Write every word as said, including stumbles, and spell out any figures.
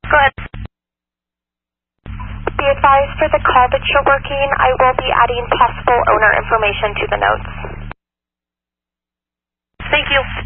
Go ahead. Be advised, for the call that you're working, I will be adding possible owner information to the notes. Thank you.